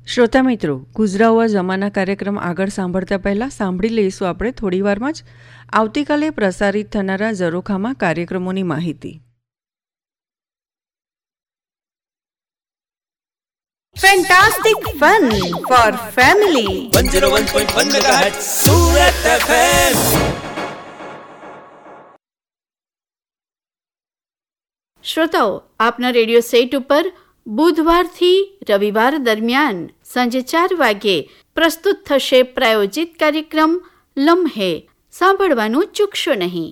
શ્રોતા મિત્રો, ગુજરાવા જમાના કાર્યક્રમ આગળ સાંભળતા પહેલાં સાંભળી લઈશું આપણે થોડીવારમાં જ આવતીકાલે પ્રસારિત થનારા ઝરોખામાં કાર્યક્રમોની માહિતી. Fantastic fun for family. 101.1 MHz Surat FM. શ્રોતાઓ, આપના રેડિયો સેટ ઉપર બુધવારથી રવિવાર દરમિયાન સાંજે 4 વાગ્યે પ્રસ્તુત થશે પ્રાયોજિત કાર્યક્રમ લમ્હે. સાંભળવાનું ચૂકશો નહીં.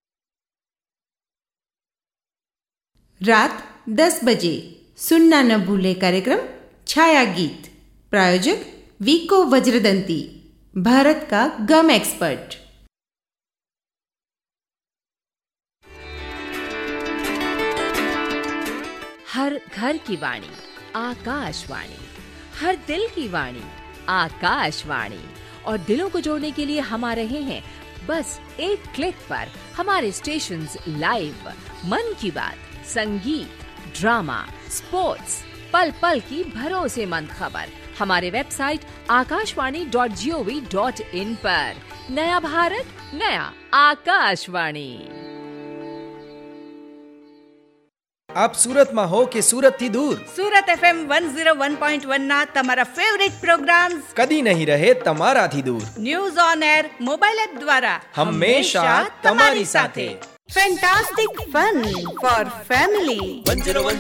रात 10 बजे सुनना न भूले कार्यक्रम छाया गीत. प्रायोजक वीको वज्रदंती, भारत का गम एक्सपर्ट. हर घर की वाणी आकाशवाणी, हर दिल की वाणी आकाशवाणी. और दिलों को जोड़ने के लिए हम आ रहे हैं बस एक क्लिक पर. हमारे स्टेशंस लाइव, मन की बात, संगीत, ड्रामा, स्पोर्ट्स, पल पल की भरोसेमंद खबर. हमारे वेबसाइट akashvani.gov.in पर. नया भारत, नया आकाशवाणी. આપ સુરતમાં હો કે સુરતથી દૂર, સુરત FM 101.1 ના તમારા ફેવરિટ પ્રોગ્રામ્સ કદી નહીં રહે તમારાથી દૂર. News on air mobile app દ્વારા હંમેશા તમારી સાથે. Fantastic fun for family. 101